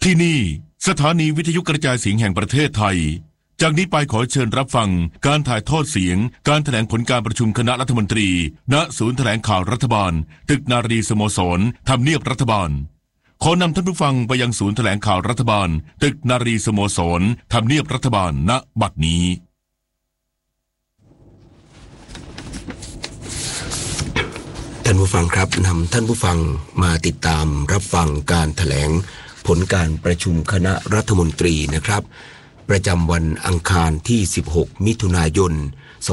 ที่นี่สถานีวิทยุกระจายเสียงแห่งประเทศไทยจากนี้ไปขอเชิญรับฟังการถ่ายทอดเสียงการแถลงผลการประชุมคณะรัฐมนตรีณศูนย์แถลงข่าวรัฐบาลตึกนารีสโมสรทำเนียบรัฐบาลขอนำท่านผู้ฟังไปยังศูนย์แถลงข่าวรัฐบาลตึกนารีสโมสรทำเนียบรัฐบาลณบัดนี้ท่านผู้ฟังครับนำท่านผู้ฟังมาติดตามรับฟังการแถลงผลการประชุมคณะรัฐมนตรีนะครับประจำวันอังคารที่16มิถุนายน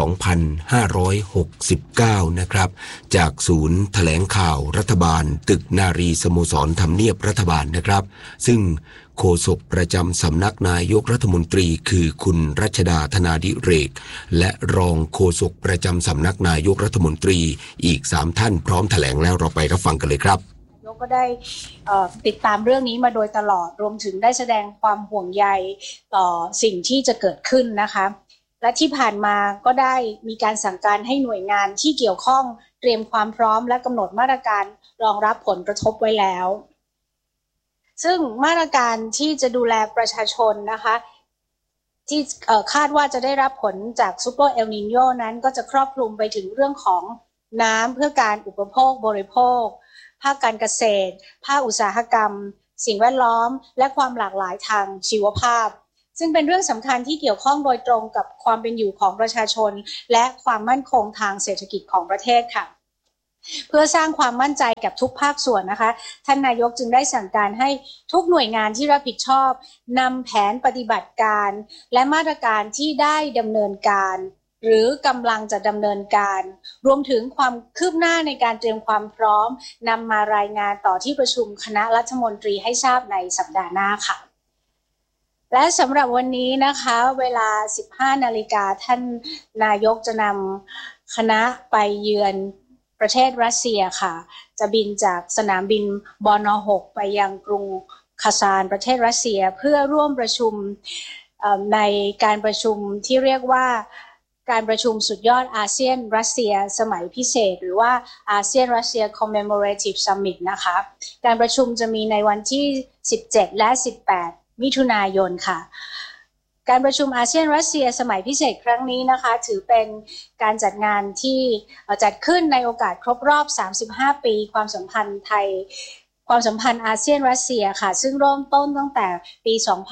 2569นะครับจากศูนย์แถลงข่าวรัฐบาลตึกนารีสโมสรทำเนียบรัฐบาลนะครับซึ่งโฆษกประจำสำนักนายกรัฐมนตรีคือคุณรัชดาธนาดิเรกและรองโฆษกประจำสำนักนายกรัฐมนตรีอีก3ท่านพร้อมแถลงแล้วเราไปรับฟังกันเลยครับก็ได้ติดตามเรื่องนี้มาโดยตลอดรวมถึงได้แสดงความห่วงใยต่อสิ่งที่จะเกิดขึ้นนะคะและที่ผ่านมาก็ได้มีการสั่งการให้หน่วยงานที่เกี่ยวข้องเตรียมความพร้อมและกำหนดมาตรการรองรับผลกระทบไว้แล้วซึ่งมาตรการที่จะดูแลประชาชนนะคะที่คาดว่าจะได้รับผลจากซุปเปอร์เอลนิโญนั้นก็จะครอบคลุมไปถึงเรื่องของน้ำเพื่อการอุปโภคบริโภคภาคการเกษตรภาคอุตสาหกรรมสิ่งแวดล้อมและความหลากหลายทางชีวภาพซึ่งเป็นเรื่องสำคัญที่เกี่ยวข้องโดยตรงกับความเป็นอยู่ของประชาชนและความมั่นคงทางเศรษฐกิจของประเทศค่ะเพื่อสร้างความมั่นใจกับทุกภาคส่วนนะคะท่านนายกจึงได้สั่งการให้ทุกหน่วยงานที่รับผิดชอบนำแผนปฏิบัติการและมาตรการที่ได้ดำเนินการหรือกำลังจะดำเนินการรวมถึงความคืบหน้าในการเตรียมความพร้อมนำมารายงานต่อที่ประชุมคณะรัฐมนตรีให้ทราบในสัปดาห์หน้าค่ะและสำหรับวันนี้นะคะเวลา 15 นาฬิกาท่านนายกจะนำคณะไปเยือนประเทศรัสเซียค่ะจะบินจากสนามบินบอนอ6ไปยังกรุงคาซานประเทศรัสเซียเพื่อร่วมประชุมในการประชุมที่เรียกว่าการประชุมสุดยอดอาเซียนรัสเซียสมัยพิเศษหรือว่าอาเซียนรัสเซีย Commemorative Summit นะคะการประชุมจะมีในวันที่17และ18มิถุนายนค่ะการประชุมอาเซียนรัสเซียสมัยพิเศษครั้งนี้นะคะถือเป็นการจัดงานที่จัดขึ้นในโอกาสครบรอบ35ปีความสัมพันธ์อาเซียนรัสเซียค่ะซึ่งเริ่มต้นตั้งแต่ปี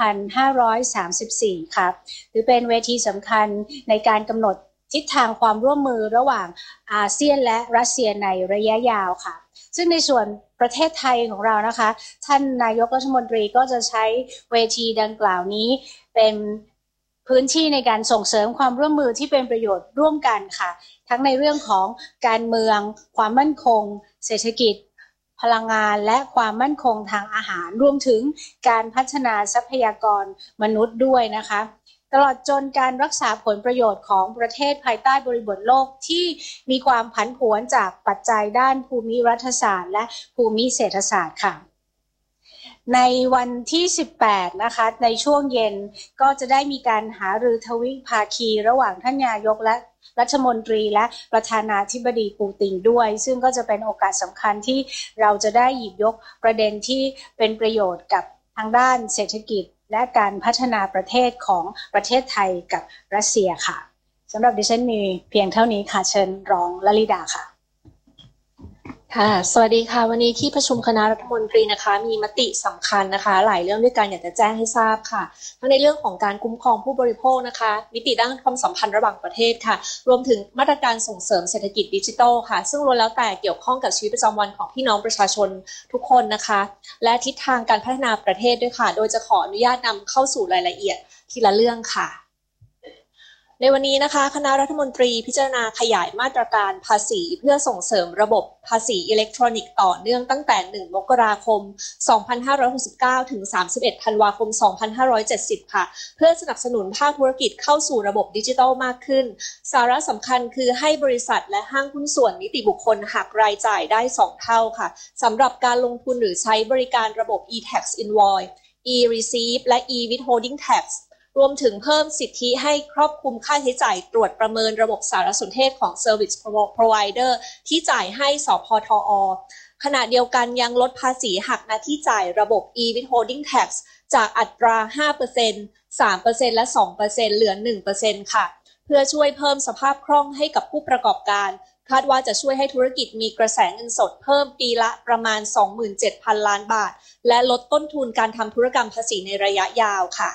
2534 ค่ะถือเป็นเวทีสำคัญในการกำหนดทิศทางความร่วมมือระหว่างอาเซียนและรัสเซียในระยะยาวค่ะซึ่งในส่วนประเทศไทยของเรานะคะท่านนายกรัฐมนตรีก็จะใช้เวทีดังกล่าวนี้เป็นพื้นที่ในการส่งเสริมความร่วมมือที่เป็นประโยชน์ร่วมกันค่ะทั้งในเรื่องของการเมืองความมั่นคงเศรษฐกิจพลังงานและความมั่นคงทางอาหารรวมถึงการพัฒนาทรัพยากรมนุษย์ด้วยนะคะตลอดจนการรักษาผลประโยชน์ของประเทศภายใต้บริบทโลกที่มีความผันผวนจากปัจจัยด้านภูมิรัฐศาสตร์และภูมิเศรษฐศาสตร์ค่ะในวันที่18นะคะในช่วงเย็นก็จะได้มีการหารือทวิภาคีระหว่างท่านนายกและรัฐมนตรีและประธานาธิบดีปูตินด้วยซึ่งก็จะเป็นโอกาสสำคัญที่เราจะได้หยิบยกประเด็นที่เป็นประโยชน์กับทางด้านเศรษฐกิจและการพัฒนาประเทศของประเทศไทยกับรัสเซียค่ะสำหรับดิฉันมีเพียงเท่านี้ค่ะเชิญรองลลิดาค่ะค่ะสวัสดีค่ะวันนี้ที่ประชุมคณะรัฐมนตรีนะคะมีมติสำคัญนะคะหลายเรื่องด้วยกันอยากจะแจ้งให้ทราบค่ะทั้งในเรื่องของการคุ้มครองผู้บริโภคนะคะมิติด้านความสัมพันธ์ระหว่างประเทศค่ะรวมถึงมาตรการส่งเสริมเศรษฐกิจดิจิทัลค่ะซึ่งล้วนแล้วแต่เกี่ยวข้องกับชีวิตประจำวันของพี่น้องประชาชนทุกคนนะคะและทิศทางการพัฒนาประเทศด้วยค่ะโดยจะขออนุญาตนำเข้าสู่รายละเอียดทีละเรื่องค่ะในวันนี้นะคะคณะรัฐมนตรีพิจารณาขยายมาตรการภาษีเพื่อส่งเสริมระบบภาษีอิเล็กทรอนิกส์ต่อเนื่องตั้งแต่1มกราคม2569ถึง31ธันวาคม2570ค่ะเพื่อสนับสนุนภาคธุรกิจเข้าสู่ระบบดิจิทัลมากขึ้นสาระสำคัญคือให้บริษัทและห้างหุ้นส่วนนิติบุคคลหักรายจ่ายได้2เท่าค่ะสำหรับการลงทุนหรือใช้บริการระบบ e-tax invoice e-receipt และ e-withholding taxรวมถึงเพิ่มสิทธิให้ครอบคลุมค่าใช้จ่ายตรวจประเมินระบบสารสนเทศของ Service Provider ที่จ่ายให้สพทอขณะเดียวกันยังลดภาษีหักหน้าที่จ่ายระบบ e-withholding tax จากอัตรา 5% 3% และ 2% เหลือ 1% ค่ะเพื่อช่วยเพิ่มสภาพคล่องให้กับผู้ประกอบการคาดว่าจะช่วยให้ธุรกิจมีกระแสเงินสดเพิ่มปีละประมาณ 27,000 ล้านบาทและลดต้นทุนการทำธุรกรรมภาษีในระยะยาวค่ะ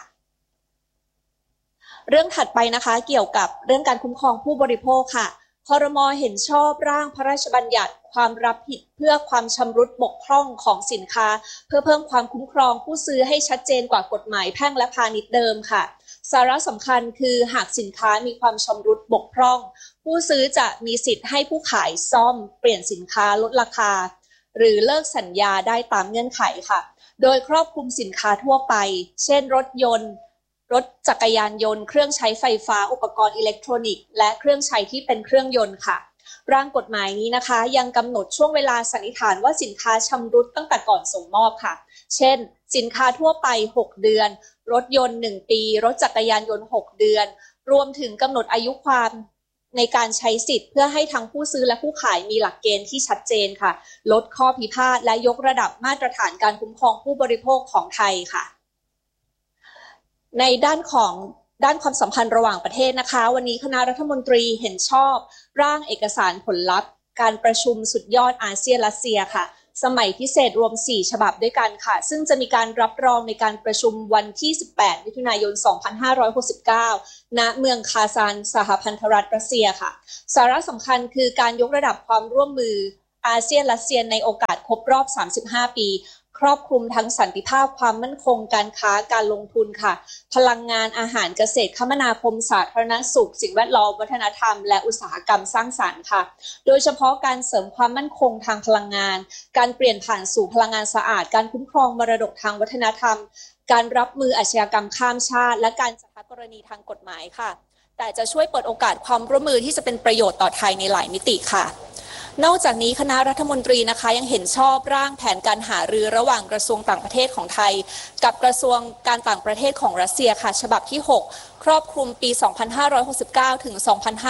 เรื่องถัดไปนะคะเกี่ยวกับเรื่องการคุ้มครองผู้บริโภคค่ะครม.เห็นชอบร่างพระราชบัญญัติความรับผิดเพื่อความชำรุดบกพร่องของสินค้าเพื่อเพิ่มความคุ้มครองผู้ซื้อให้ชัดเจนกว่ากฎหมายแพ่งและพาณิชย์เดิมค่ะสาระสำคัญคือหากสินค้ามีความชำรุดบกพร่องผู้ซื้อจะมีสิทธิ์ให้ผู้ขายซ่อมเปลี่ยนสินค้าลดราคาหรือเลิกสัญญาได้ตามเงื่อนไขค่ะโดยครอบคลุมสินค้าทั่วไปเช่นรถยนต์รถจักรยานยนต์เครื่องใช้ไฟฟ้าอุปกรณ์อิเล็กทรอนิกส์และเครื่องใช้ที่เป็นเครื่องยนต์ค่ะร่างกฎหมายนี้นะคะยังกำหนดช่วงเวลาสันนิษฐานว่าสินค้าชำรุดตั้งแต่ก่อนส่งมอบค่ะเช่นสินค้าทั่วไป6เดือนรถยนต์1ปีรถจักรยานยนต์6เดือนรวมถึงกำหนดอายุความในการใช้สิทธิ์เพื่อให้ทั้งผู้ซื้อและผู้ขายมีหลักเกณฑ์ที่ชัดเจนค่ะลดข้อพิพาทและยกระดับมาตรฐานการคุ้มครองผู้บริโภคของไทยค่ะในด้านความสัมพันธ์ระหว่างประเทศนะคะวันนี้คณะรัฐมนตรีเห็นชอบร่างเอกสารผลลัพธ์การประชุมสุดยอดอาเซียนรัสเซียค่ะสมัยพิเศษรวม4ฉบับด้วยกันค่ะซึ่งจะมีการรับรองในการประชุมวันที่18มิถุนายน2569ณเมืองคาซานสหพันธรัฐรัสเซียค่ะสาระสำคัญคือการยกระดับความร่วมมืออาเซียนรัสเซียในโอกาสครบรอบ35ปีครอบคลุมทั้งสันติภาพความมั่นคงการค้าการลงทุนค่ะพลังงานอาหารเกษตรคมนาคมสาธารณสุขสิ่งแวดล้อมวัฒนธรรมและอุตสาหกรรมสร้างสรรค์ค่ะโดยเฉพาะการเสริมความมั่นคงทางพลังงานการเปลี่ยนผ่านสู่พลังงานสะอาดการคุ้มครองมรดกทางวัฒนธรรมการรับมืออาชญากรรมข้ามชาติและการจัดการกรณีทางกฎหมายค่ะแต่จะช่วยเปิดโอกาสความร่วมมือที่จะเป็นประโยชน์ต่อไทยในหลายมิติค่ะนอกจากนี้คณะรัฐมนตรีนะคะยังเห็นชอบร่างแผนการหารือระหว่างกระทรวงต่างประเทศของไทยกับกระทรวงการต่างประเทศของรัสเซียค่ะฉบับที่6ครอบคลุมปี 2569 ถึง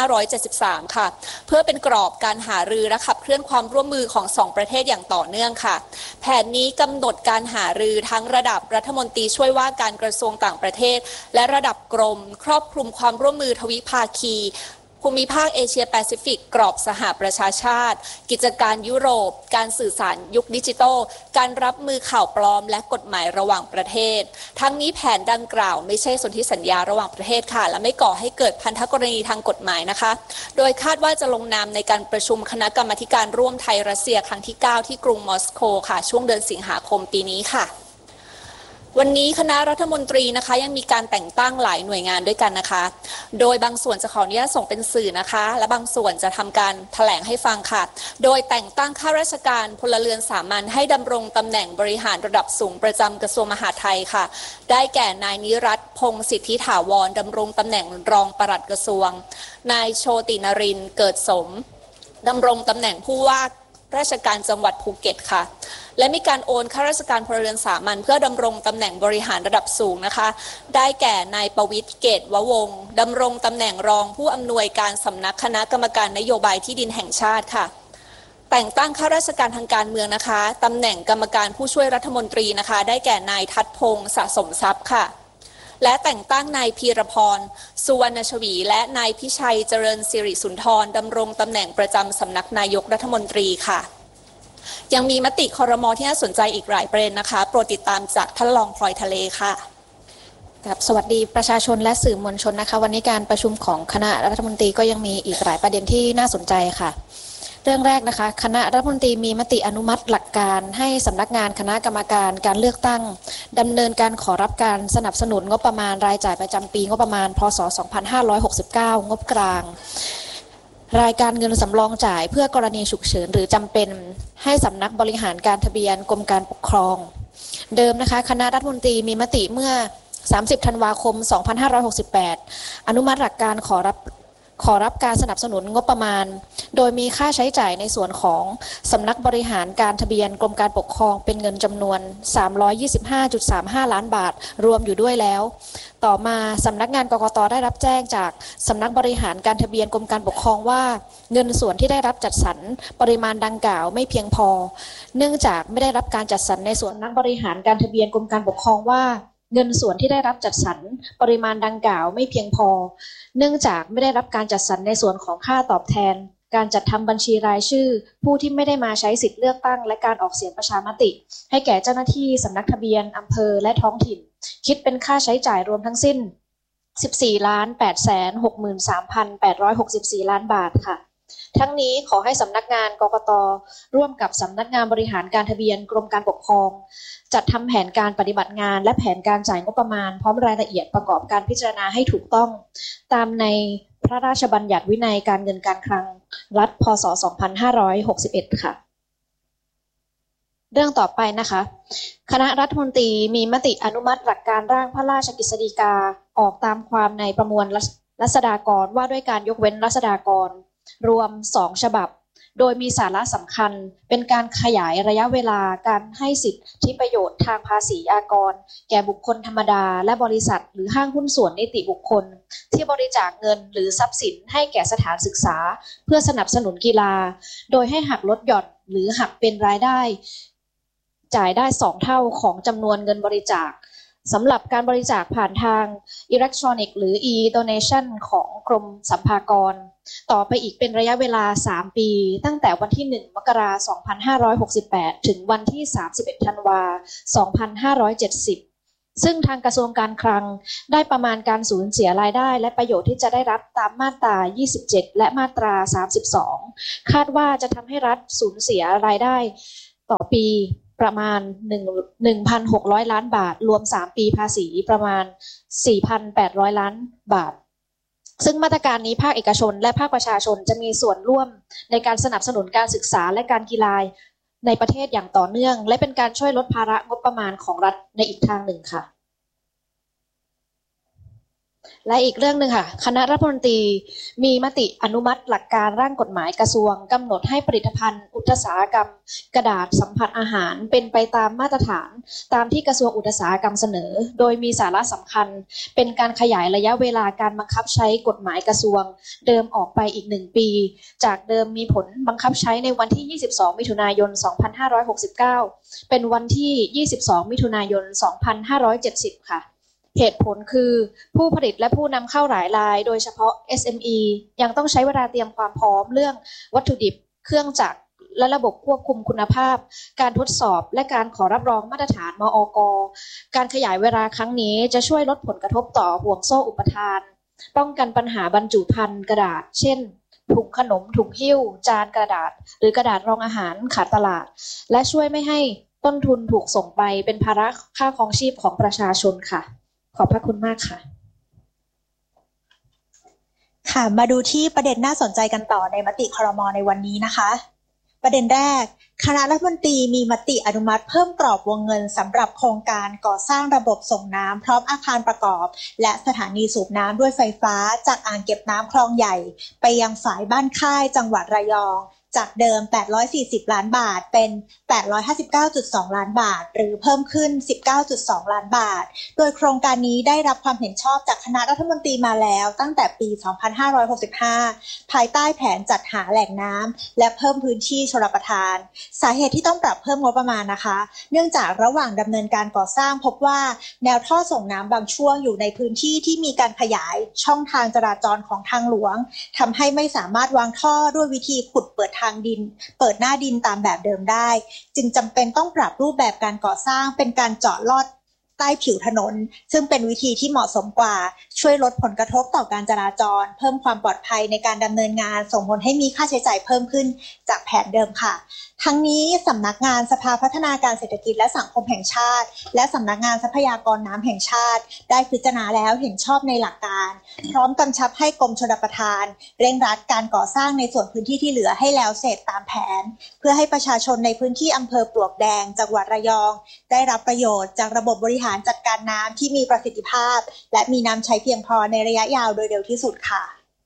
2573 ค่ะเพื่อเป็นกรอบการหารือและขับเคลื่อนความร่วมมือของ2ประเทศอย่างต่อเนื่องค่ะแผนนี้กำหนดการหารือทั้งระดับรัฐมนตรีช่วยว่าการกระทรวงต่างประเทศและระดับกรมครอบคลุมความร่วมมือทวิภาคีภูมิภาคเอเชียแปซิฟิกกรอบสหประชาชาติกิจการยุโรปการสื่อสารยุคดิจิทัลการรับมือข่าวปลอมและกฎหมายระหว่างประเทศทั้งนี้แผนดังกล่าวไม่ใช่สนธิสัญญาระหว่างประเทศค่ะและไม่ก่อให้เกิดพันธกรณีทางกฎหมายนะคะโดยคาดว่าจะลงนามในการประชุมคณะกรรมาการร่วมไทยรัสเซียครั้งที่9ที่กรุงมอสโกค่ะช่วงเดือนสิงหาคมปีนี้ค่ะวันนี้คณะรัฐมนตรีนะคะยังมีการแต่งตั้งหลายหน่วยงานด้วยกันนะคะโดยบางส่วนจะขออนุญาตส่งเป็นสื่อนะคะและบางส่วนจะทำการแถลงให้ฟังค่ะโดยแต่งตั้งข้าราชการพลเรือนสามัญให้ดำรงตำแหน่งบริหารระดับสูงประจำกระทรวงมหาดไทยค่ะได้แก่นายนิรัตน์พงษ์สิทธิถาวรดำรงตำแหน่งรองปลัดกระทรวงนายโชตินรินทร์เกิดสมดำรงตำแหน่งผู้ว่าราชการจังหวัดภูเก็ตค่ะและมีการโอนข้าราชการพลเรือนสามัญเพื่อดำรงตำแหน่งบริหารระดับสูงนะคะได้แก่นายประวิตรเกตววงศ์ดำรงตำแหน่งรองผู้อำนวยการสำนักคณะกรรมการนโยบายที่ดินแห่งชาติค่ะแต่งตั้งข้าราชการทางการเมืองนะคะตำแหน่งกรรมการผู้ช่วยรัฐมนตรีนะคะได้แก่นายทัศพงศ์สะสมทรัพย์ค่ะและแต่งตั้งนายพีรพรสุวรรณชวีและนายพิชัยเจริญสิริสุนทรดำรงตำแหน่งประจำสำนักนายกรัฐมนตรีค่ะยังมีมติครม.ที่น่าสนใจอีกหลายประเด็นนะคะโปรดติดตามจากท่านรองพลอยทะเลค่ะครับสวัสดีประชาชนและสื่อมวลชนนะคะวันนี้การประชุมของคณะรัฐมนตรีก็ยังมีอีกหลายประเด็นที่น่าสนใจค่ะเรื่องแรกนะคะคณะรัฐมนตรีมีมติอนุมัติหลักการให้สำนักงานคณะกรรมการการเลือกตั้งดำเนินการขอรับการสนับสนุนงบประมาณรายจ่ายประจำปีงบประมาณพ.ศ. 2569 งบกลางรายการเงินสำรองจ่ายเพื่อกรณีฉุกเฉินหรือจำเป็นให้สำนักบริหารการทะเบียนกรมการปกครองเดิมนะคะคณะรัฐมนตรีมีมติเมื่อ30 ธันวาคม 2568 อนุมัติหลักการขอรับการสนับสนุนงบประมาณโดยมีค่าใช้จ่ายในส่วนของสำนักบริหารการทะเบียนกรมการปกครองเป็นเงินจำนวน 325.35 ล้านบาทรวมอยู่ด้วยแล้วต่อมาสำนักงานกกต.ได้รับแจ้งจากสำนักบริหารการทะเบียนกรมการปกครองว่าเงินส่วนที่ได้รับจัดสรรปริมาณดังกล่าวไม่เพียงพอเนื่องจากไม่ได้รับการจัดสรรในส่วนนักบริหารการทะเบียนกรมการปกครองว่าเงินส่วนที่ได้รับจัดสรรปริมาณดังกล่าวไม่เพียงพอเนื่องจากไม่ได้รับการจัดสรรในส่วนของค่าตอบแทนการจัดทำบัญชีรายชื่อผู้ที่ไม่ได้มาใช้สิทธิเลือกตั้งและการออกเสียงประชามติให้แก่เจ้าหน้าที่สำนักทะเบียนอำเภอและท้องถิ่นคิดเป็นค่าใช้จ่ายรวมทั้งสิ้น 14,863,864 ล้านบาทค่ะทั้งนี้ขอให้สำนักงานกกต.ร่วมกับสำนักงานบริหารการทะเบียนกรมการปกครองจัดทำแผนการปฏิบัติงานและแผนการจ่ายงบประมาณพร้อมรายละเอียดประกอบการพิจารณาให้ถูกต้องตามในพระราชบัญญัติวินัยการเงินการคลังรัฐพ.ศ. 2561 ค่ะเรื่องต่อไปนะคะคณะรัฐมนตรีมีมติอนุมัติหลักการร่างพระราชกฤษฎีกาออกตามความในประมวลรัษฎากรว่าด้วยการยกเว้นรัษฎากรรวม2ฉบับโดยมีสาระสำคัญเป็นการขยายระยะเวลาการให้สิทธิประโยชน์ทางภาษีอากรแก่บุคคลธรรมดาและบริษัทหรือห้างหุ้นส่วนนิติบุคคลที่บริจาคเงินหรือทรัพย์สินให้แก่สถานศึกษาเพื่อสนับสนุนกีฬาโดยให้หักลดหย่อนหรือหักเป็นรายได้จ่ายได้2เท่าของจำนวนเงินบริจาคสำหรับการบริจาคผ่านทางอิเล็กทรอนิกส์หรือ e-donation ของกรมสรรพากรต่อไปอีกเป็นระยะเวลา3ปีตั้งแต่วันที่1มกราคม2568ถึงวันที่31ธันวาคม2570ซึ่งทางกระทรวงการคลังได้ประมาณการสูญเสียรายได้และประโยชน์ที่จะได้รับตามมาตรา27และมาตรา32คาดว่าจะทำให้รัฐสูญเสียรายได้ต่อปีประมาณ 1,600 ล้านบาทรวม3ปีภาษีประมาณ 4,800 ล้านบาทซึ่งมาตรการนี้ภาคเอกชนและภาคประชาชนจะมีส่วนร่วมในการสนับสนุนการศึกษาและการกีฬาในประเทศอย่างต่อเนื่องและเป็นการช่วยลดภาระงบประมาณของรัฐในอีกทางหนึ่งค่ะและอีกเรื่องหนึ่งค่ะคณะรัฐมนตรีมีมติอนุมัติหลักการร่างกฎหมายกระทรวงกำหนดให้ผลิตภัณฑ์อุตสาหกรรมกระดาษสัมผัสอาหารเป็นไปตามมาตรฐานตามที่กระทรวงอุตสาหกรรมเสนอโดยมีสาระสำคัญเป็นการขยายระยะเวลาการบังคับใช้กฎหมายกระทรวงเดิมออกไปอีก1ปีจากเดิมมีผลบังคับใช้ในวันที่22มิถุนายน2569เป็นวันที่22มิถุนายน2570ค่ะเหตุผลคือผู้ผลิตและผู้นำเข้าหลายรายโดยเฉพาะ SME ยังต้องใช้เวลาเตรียมความพร้อมเรื่องวัตถุดิบเครื่องจักรและระบบควบคุมคุณภาพการทดสอบและการขอรับรองมาตรฐานมอก.การขยายเวลาครั้งนี้จะช่วยลดผลกระทบต่อห่วงโซ่อุปทานป้องกันปัญหาบรรจุภัณฑ์กระดาษเช่นถุงขนมถุงหิ้วจานกระดาษหรือกระดาษรองอาหารขาดตลาดและช่วยไม่ให้ต้นทุนถูกส่งไปเป็นภาระค่าครองชีพของประชาชนค่ะขอบพระคุณมากค่ะค่ะมาดูที่ประเด็นน่าสนใจกันต่อในมติครม.ในวันนี้นะคะประเด็นแรกคณะรัฐมนตรีมีมติอนุมัติเพิ่มกรอบวงเงินสำหรับโครงการก่อสร้างระบบส่งน้ำพร้อมอาคารประกอบและสถานีสูบน้ำด้วยไฟฟ้าจากอ่างเก็บน้ำคลองใหญ่ไปยังฝายบ้านค่ายจังหวัดระยองจากเดิม840ล้านบาทเป็น859.2 ล้านบาทหรือเพิ่มขึ้น 19.2 ล้านบาทโดยโครงการนี้ได้รับความเห็นชอบจากคณะรัฐมนตรีมาแล้วตั้งแต่ปี 2565 ภายใต้แผนจัดหาแหล่งน้ำและเพิ่มพื้นที่ชลประทานสาเหตุที่ต้องปรับเพิ่มงบประมาณนะคะเนื่องจากระหว่างดำเนินการก่อสร้างพบว่าแนวท่อส่งน้ำบางช่วงอยู่ในพื้นที่ที่มีการขยายช่องทางจราจรของทางหลวงทำให้ไม่สามารถวางท่อด้วยวิธีขุดเปิดทางดินเปิดหน้าดินตามแบบเดิมได้จึงจำเป็นต้องปรับรูปแบบการก่อสร้างเป็นการเจาะลอดใต้ผิวถนนซึ่งเป็นวิธีที่เหมาะสมกว่าช่วยลดผลกระทบต่อการจราจรเพิ่มความปลอดภัยในการดำเนินงานส่งผลให้มีค่าใช้จ่ายเพิ่มขึ้นจากแผนเดิมค่ะทั้งนี้สำนักงานสภาพัฒนาการเศรษฐกิจและสังคมแห่งชาติและสำนักงานทรัพยากรน้ำแห่งชาติได้พิจารณาแล้วเห็นชอบในหลักการพร้อมกำชับให้กรมชลประทานเร่งรัดการก่อสร้างในส่วนพื้นที่ที่เหลือให้แล้วเสร็จตามแผนเพื่อให้ประชาชนในพื้นที่อำเภอปลวกแดงจังหวัดระยองได้รับประโยชน์จากระบบบริหารจัดการน้ำที่มีประสิทธิภาพและมีน้ำใช้เพียงพอในระยะยาวโดยเร็วที่สุดค่ะ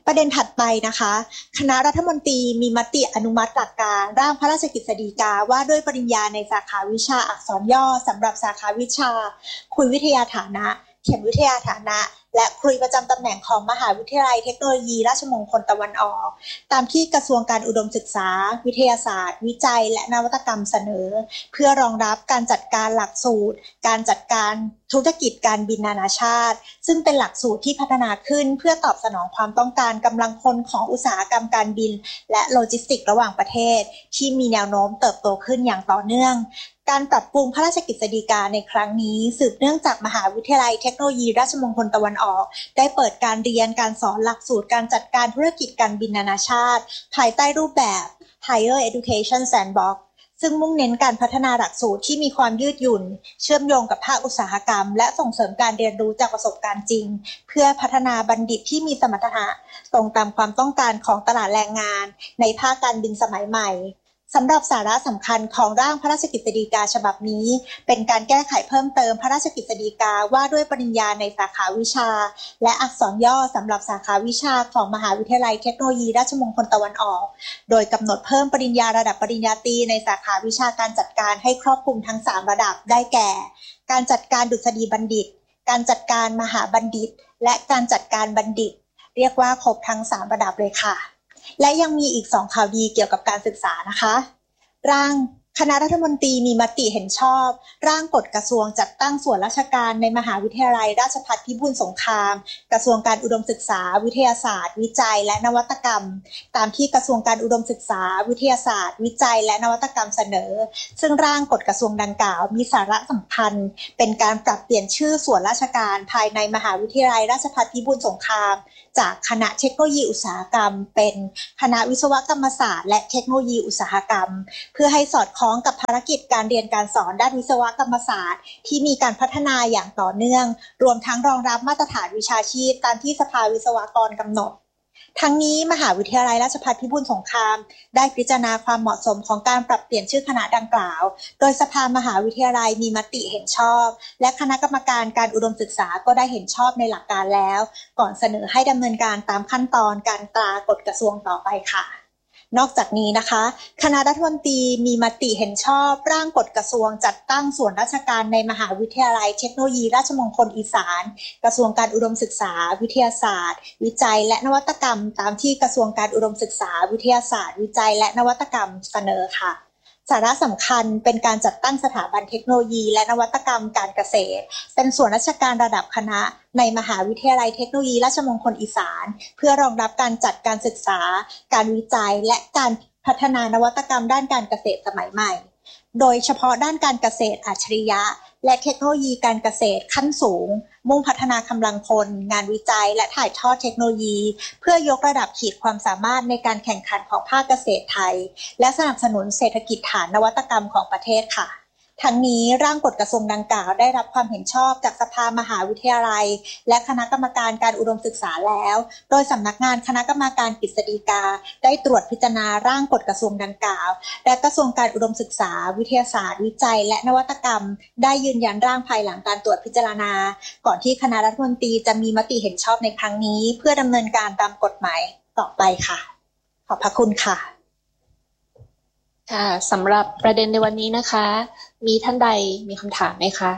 ประเด็นถัดไปนะคะคณะรัฐมนตรีมีมติอนุมัติหลักการร่างพระราชกฤษฎีกาว่าด้วยปริญญาในสาขาวิชาอักษรย่อสำหรับสาขาวิชาคุยวิทยาฐานะเข็มวิทยาฐานะและคุยประจำตำแหน่งของมหาวิทยาลัยเทคโนโลยีราชมงคลตะวันออกตามที่กระทรวงการอุดมศึกษาวิทยาศาสตร์วิจัยและนวัตกรรมเสนอเพื่อรองรับการจัดการหลักสูตรการจัดการธุรกิจการบินนานาชาติซึ่งเป็นหลักสูตรที่พัฒนาขึ้นเพื่อตอบสนองความต้องการกำลังคนของอุตสาหกรรมการบินและโลจิสติกส์ระหว่างประเทศที่มีแนวโน้มเติบโตขึ้นอย่างต่อเนื่องการปรับปรุงพระราชกฤษฎีกาในครั้งนี้สืบเนื่องจากมหาวิทยาลัยเทคโนโลยีราชมงคลตะวันออกได้เปิดการเรียนการสอนหลักสูตรการจัดการธุรกิจการบินนานาชาติภายใต้รูปแบบ Higher Education Sandbox ซึ่งมุ่งเน้นการพัฒนาหลักสูตรที่มีความยืดหยุ่นเชื่อมโยงกับภาคอุตสาหกรรมและส่งเสริมการเรียนรู้จากประสบการณ์จริงเพื่อพัฒนาบัณฑิตที่มีสมรรถนะตรงตามความต้องการของตลาดแรงงานในภาคการบินสมัยใหม่สำหรับสาระสำคัญของร่างพระราชกฤษฎีกาฉบับนี้เป็นการแก้ไขเพิ่มเติมพระราชกฤษฎีกาว่าด้วยปริญญาในสาขาวิชาและอักษรย่อสำหรับสาขาวิชาของมหาวิทยาลัยเทคโนโลยีราชมงคลตะวันออกโดยกำหนดเพิ่มปริญญาระดับปริญญาตรีในสาขาวิชาการจัดการให้ครอบคลุมทั้ง3ระดับได้แก่การจัดการดุษฎีบัณฑิตการจัดการมหาบัณฑิตและการจัดการบัณฑิตเรียกว่าครบทั้ง3ระดับเลยค่ะและยังมีอีก2ข่าวดีเกี่ยวกับการศึกษานะคะร่างคณะรัฐมนตรีมีมติเห็นชอบร่างกฎกระทรวงจัดตั้งส่วนราชการในมหาวิทยาลัยราชภัฏพิบูลสงครามกระทรวงการอุดมศึกษาวิทยาศาสตร์วิจัยและนวัตกรรมตามที่กระทรวงการอุดมศึกษาวิทยาศาสตร์วิจัยและนวัตกรรมเสนอซึ่งร่างกฎกระทรวงดังกล่าวมีสาระสำคัญเป็นการปรับเปลี่ยนชื่อส่วนราชการภายในมหาวิทยาลัยราชภัฏพิบูลสงครามจากคณะเทคโนโลยีอุตสาหกรรมเป็นคณะวิศวกรรมศาสตร์และเทคโนโลยีอุตสาหกรรมเพื่อให้สอดคล้องกับภารกิจการเรียนการสอนด้านวิศวกรรมศาสตร์ที่มีการพัฒนาอย่างต่อเนื่องรวมทั้งรองรับมาตรฐานวิชาชีพตามที่สภาวิศวกรกำหนดทั้งนี้มหาวิทยาลัยราชภัฏพิบูลสงครามได้พิจารณาความเหมาะสมของการปรับเปลี่ยนชื่อคณะดังกล่าวโดยสภามหาวิทยาลัยมีมติเห็นชอบและคณะกรรมการการอุดมศึกษาก็ได้เห็นชอบในหลักการแล้วก่อนเสนอให้ดำเนินการตามขั้นตอนการตรากฎกระทรวงต่อไปค่ะนอกจากนี้นะคะคณะรัฐมนตรีมีมติเห็นชอบร่างกฎกระทรวงจัดตั้งส่วนราชการในมหาวิทยาลัยเทคโนโลยีราชมงคลอีสานกระทรวงการอุดมศึกษาวิทยาศาสตร์วิจัยและนวัตกรรมตามที่กระทรวงการอุดมศึกษาวิทยาศาสตร์วิจัยและนวัตกรรมเสนอค่ะสาระสำคัญเป็นการจัดตั้งสถาบันเทคโนโลยีและนวัตกรรมการเกษตรเป็นส่วนราชการระดับคณะในมหาวิทยาลัยเทคโนโลยีราชมงคลอีสานเพื่อรองรับการจัดการศึกษาการวิจัยและการพัฒนานวัตกรรมด้านการเกษตรสมัยใหม่โดยเฉพาะด้านการเกษตรอัจฉริยะและเทคโนโลยีการเกษตรขั้นสูงมุ่งพัฒนากำลังคนงานวิจัยและถ่ายทอดเทคโนโลยีเพื่อยกระดับขีดความสามารถในการแข่งขันของภาคเกษตรไทยและสนับสนุนเศรษฐกิจฐานนวัตกรรมของประเทศค่ะทั้งนี้ร่างกฎกระทรวงดังกล่าวได้รับความเห็นชอบจากสภามหาวิทยาลัยและคณะกรรมการการอุดมศึกษาแล้วโดยสำนักงานคณะกรรมการกฤษฎีกาได้ตรวจพิจารณาร่างกฎกระทรวงดังกล่าวและกระทรวงการอุดมศึกษาวิทยาศาสตร์วิจัยและนวัตกรรมได้ยืนยันร่างภายหลังการตรวจพิจารณาก่อนที่คณะรัฐมนตรีจะมีมติเห็นชอบในครั้งนี้เพื่อดำเนินการตามกฎหมายต่อไปค่ะขอบพระคุณค่ะค่ะสำหรับประเด็นในวันนี้นะคะมีท่านใดมีคำถามไหมคะ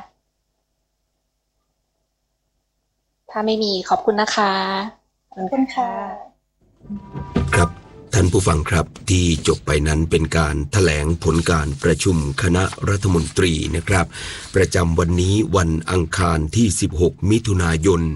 ถ้าไม่มีขอบคุณนะคะขอบคุณค่ะครับท่านผู้ฟังครับที่จบไปนั้นเป็นการแถลงผลการประชุมคณะรัฐมนตรีนะครับประจำวันนี้วันอังคารที่16มิถุนายน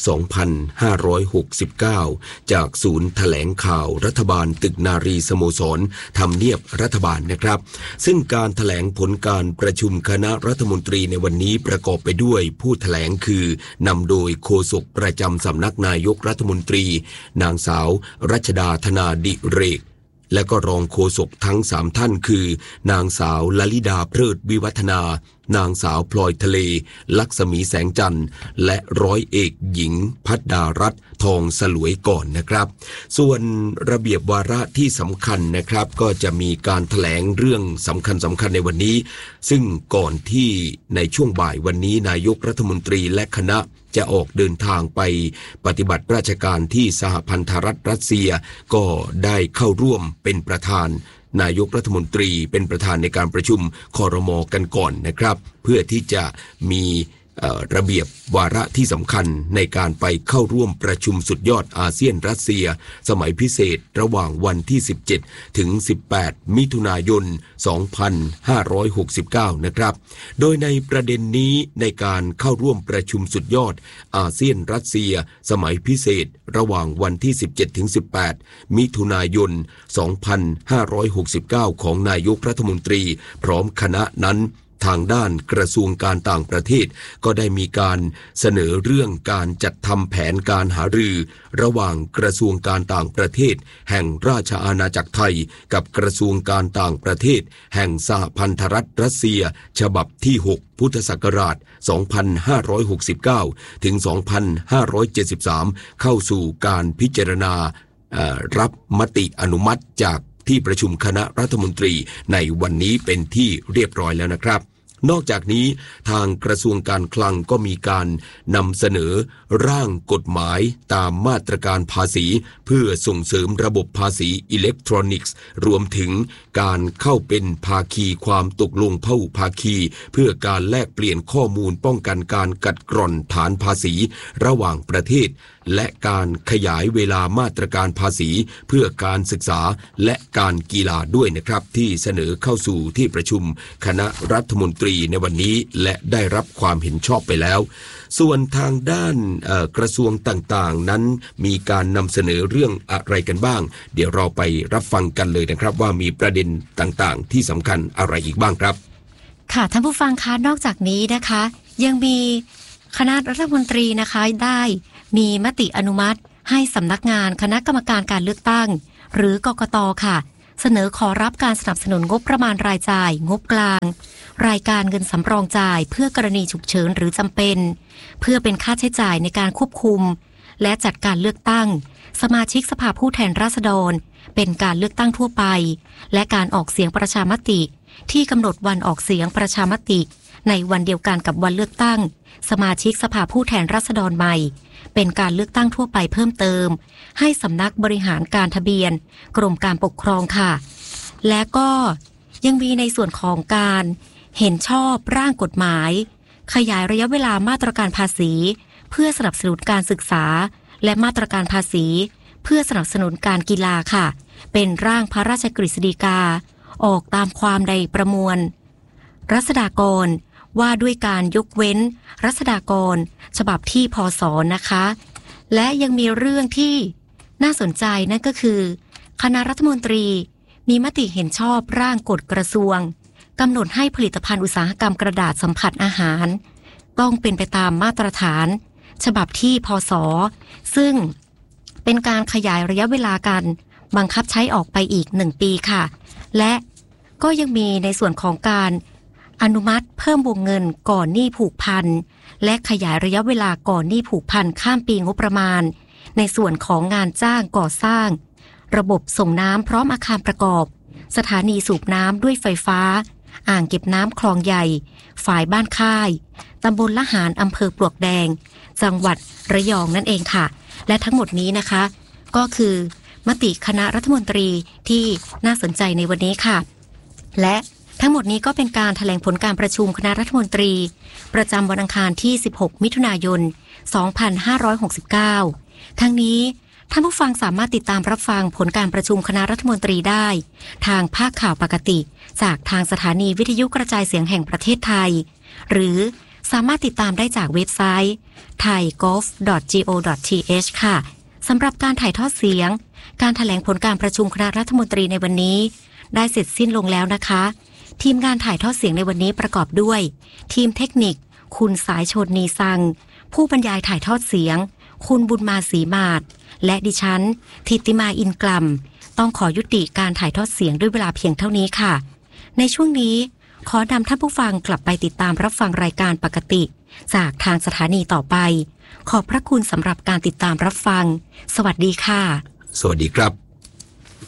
2569จากศูนย์แถลงข่าวรัฐบาลตึกนารีสโมสรทำเนียบรัฐบาลนะครับซึ่งการแถลงผลการประชุมคณะรัฐมนตรีในวันนี้ประกอบไปด้วยผู้แถลงคือนำโดยโฆษกประจำสำนักนายกรัฐมนตรีนางสาวรัชดาธนาดิเรกและก็รองโฆษกทั้ง3ท่านคือนางสาวลลิดาเพลิดวิวัฒนานางสาวพลอยทะเลลักษมีแสงจันทร์และร้อยเอกหญิงพัฒดารัตน์ทองสลวยก่อนนะครับส่วนระเบียบวาระที่สำคัญนะครับก็จะมีการแถลงเรื่องสำคัญในวันนี้ซึ่งก่อนที่ในช่วงบ่ายวันนี้นายกรัฐมนตรีและคณะจะออกเดินทางไปปฏิบัติราชการที่สหพันธรัฐรัสเซียก็ได้เข้าร่วมเป็นประธานนายกรัฐมนตรีเป็นประธานในการประชุมครม.กันก่อนนะครับเพื่อที่จะมีระเบียบวาระที่สำคัญในการไปเข้าร่วมประชุมสุดยอดอาเซียนรัสเซียสมัยพิเศษระหว่างวันที่17ถึง18มิถุนายน2569นะครับโดยในประเด็นนี้ในการเข้าร่วมประชุมสุดยอดอาเซียนรัสเซียสมัยพิเศษระหว่างวันที่17ถึง18มิถุนายน2569ของนายกรัฐมนตรีพร้อมคณะนั้นทางด้านกระทรวงการต่างประเทศก็ได้มีการเสนอเรื่องการจัดทำแผนการหารือระหว่างกระทรวงการต่างประเทศแห่งราชอาณาจักรไทยกับกระทรวงการต่างประเทศแห่งสหพันธรัฐรัสเซียฉบับที่6พุทธศักราช2569ถึง2573เข้าสู่การพิจารณารับมติอนุมัติจากที่ประชุมคณะรัฐมนตรีในวันนี้เป็นที่เรียบร้อยแล้วนะครับนอกจากนี้ทางกระทรวงการคลังก็มีการนำเสนอร่างกฎหมายตามมาตรการภาษีเพื่อส่งเสริมระบบภาษีอิเล็กทรอนิกส์รวมถึงการเข้าเป็นภาคีความตกลงพหุภาคีเพื่อการแลกเปลี่ยนข้อมูลป้องกันการกัดกร่อนฐานภาษีระหว่างประเทศและการขยายเวลามาตรการภาษีเพื่อการศึกษาและการกีฬาด้วยนะครับที่เสนอเข้าสู่ที่ประชุมคณะรัฐมนตรีในวันนี้และได้รับความเห็นชอบไปแล้วส่วนทางด้านกระทรวงต่างๆนั้นมีการนำเสนอเรื่องอะไรกันบ้างเดี๋ยวเราไปรับฟังกันเลยนะครับว่ามีประเด็นต่างๆที่สำคัญอะไรอีกบ้างครับค่ะท่านผู้ฟังคะนอกจากนี้นะคะยังมีคณะรัฐมนตรีนะคะได้มีมติอนุมัติให้สำนักงานคณะกรรมการการเลือกตั้งหรือกกต.ค่ะเสนอขอรับการสนับสนุนงบประมาณรายจ่ายงบกลางรายการเงินสำรองจ่ายเพื่อกรณีฉุกเฉินหรือจำเป็นเพื่อเป็นค่าใช้จ่ายในการควบคุมและจัดการเลือกตั้งสมาชิกสภาผู้แทนราษฎรเป็นการเลือกตั้งทั่วไปและการออกเสียงประชามติที่กำหนดวันออกเสียงประชามติในวันเดียวกันกับวันเลือกตั้งสมาชิกสภาผู้แทนราษฎรใหม่เป็นการเลือกตั้งทั่วไปเพิ่มเติมให้สำนักบริหารการทะเบียนกรมการปกครองค่ะและก็ยังมีในส่วนของการเห็นชอบร่างกฎหมายขยายระยะเวลามาตรการภาษีเพื่อสนับสนุนการศึกษาและมาตรการภาษีเพื่อสนับสนุนการกีฬาค่ะเป็นร่างพระราชกฤษฎีกาออกตามความในประมวลรัษฎากรว่าด้วยการยกเว้นรัษฎากรฉบับที่พ.ศ.นะคะและยังมีเรื่องที่น่าสนใจนั่นก็คือคณะรัฐมนตรีมีมติเห็นชอบร่างกฎกระทรวงกำหนดให้ผลิตภัณฑ์อุตสาหกรรมกระดาษสัมผัสอาหารต้องเป็นไปตามมาตรฐานฉบับที่พ.ศ.ซึ่งเป็นการขยายระยะเวลาการบังคับใช้ออกไปอีก1 ปีค่ะและก็ยังมีในส่วนของการอนุมัติเพิ่มวงเงินก่อนหนี้ผูกพันและขยายระยะเวลาก่อนหนี้ผูกพันข้ามปีงบประมาณในส่วนของงานจ้างก่อสร้างระบบส่งน้ำพร้อมอาคารประกอบสถานีสูบน้ำด้วยไฟฟ้าอ่างเก็บน้ำคลองใหญ่ฝ่ายบ้านค่ายตำบลละหารอำเภอปลวกแดงจังหวัดระยองนั่นเองค่ะและทั้งหมดนี้นะคะก็คือมติคณะรัฐมนตรีที่น่าสนใจในวันนี้ค่ะและทั้งหมดนี้ก็เป็นการแถลงผลการประชุมคณะรัฐมนตรีประจำวันอังคารที่16มิถุนายน2569ทั้งนี้ท่านผู้ฟังสามารถติดตามรับฟังผลการประชุมคณะรัฐมนตรีได้ทางภาคข่าวปกติจากทางสถานีวิทยุกระจายเสียงแห่งประเทศไทยหรือสามารถติดตามได้จากเว็บไซต์ thaigov.go.th ค่ะสำหรับการถ่ายทอดเสียงการแถลงผลการประชุมคณะรัฐมนตรีในวันนี้ได้เสร็จสิ้นลงแล้วนะคะทีมงานถ่ายทอดเสียงในวันนี้ประกอบด้วยทีมเทคนิคคุณสายชนนีซังผู้บรรยายถ่ายทอดเสียงคุณบุญมาศรีมาศและดิฉันธิติมาอินกลัมต้องขอยุติการถ่ายทอดเสียงด้วยเวลาเพียงเท่านี้ค่ะในช่วงนี้ขอนำท่านผู้ฟังกลับไปติดตามรับฟังรายการปกติจากทางสถานีต่อไปขอบพระคุณสำหรับการติดตามรับฟังสวัสดีค่ะสวัสดีครับ